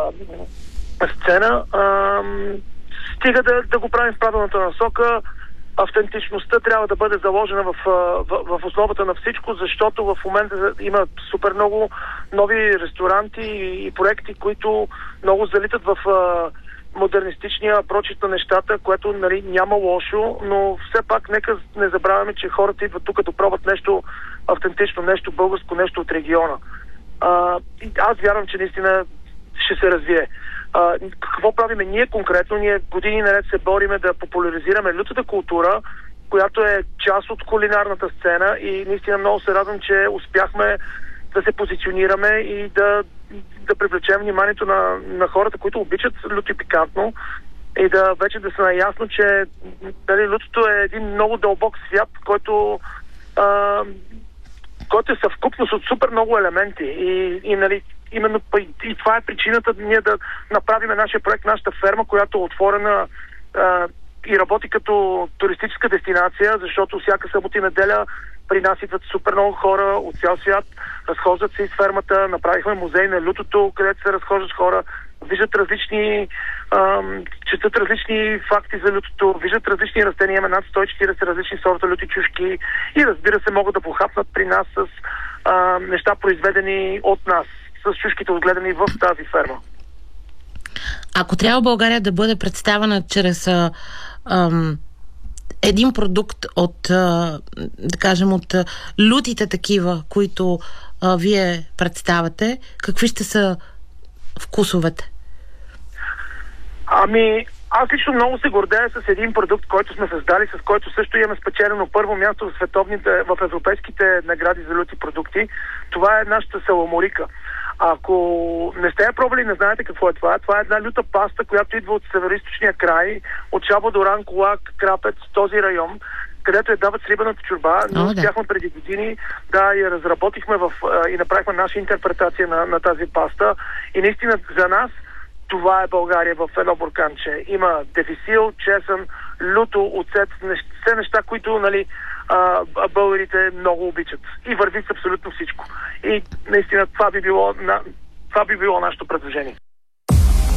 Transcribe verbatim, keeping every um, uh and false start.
сцена. А, стига да, да го правим в правилната насока. Автентичността трябва да бъде заложена в, в, в основата на всичко, защото в момента има супер много нови ресторанти и, и проекти, които много залитат в а, модернистичния прочит на нещата, което, нали, няма лошо, но все пак нека не забравяме, че хората идват тук да пробват нещо автентично, нещо българско, нещо от региона. А, аз вярвам, че наистина ще се развие. А, какво правиме ние конкретно? Ние години наред се бориме да популяризираме лютата култура, която е част от кулинарната сцена, и наистина много се радвам, че успяхме да се позиционираме и да, да привлечем вниманието на, на хората, които обичат люто и пикантно, и да вече да са наясно, че дали лютото е един много дълбок свят, който а, който е съвкупност от супер много елементи, и, и нали, именно и, и това е причината ние да направим нашия проект, нашата ферма, която е отворена а, и работи като туристическа дестинация, защото всяка събота и неделя при нас идват супер много хора от цял свят, разхождат се из фермата, направихме музей на лютото, където се разхождат хора, виждат различни, ам, четат различни факти за лютото, виждат различни растения, имаме над сто и четиридесет различни сорта люти чушки и, разбира се, могат да похапнат при нас с а, неща, произведени от нас, с чушките отгледани в тази ферма. Ако трябва България да бъде представена чрез а, ам, един продукт от, а, да кажем, от а, лютите такива, които а, вие представяте, какви ще са вкусовете? Ами, аз лично много се гордея с един продукт, който сме създали, с който също имаме спечелено първо място в световните, в европейските награди за люти продукти. Това е нашата саламорика. Ако не сте я пробвали, не знаете какво е това. Това е една люта паста, която идва от североизточния край, от Шабо до Ранкулак, Крапец, този район, където я дават с рибаната чорба. Ние О, успяхме да. преди години да я разработихме в, и направихме наша интерпретация на, на тази паста. И наистина за нас това е България в едно бурканче. Има дефисил, чесън, люто, оцет, все неща, които, нали, а, българите много обичат. И върви с абсолютно всичко. И наистина това би било, на, това би било нашето предложение.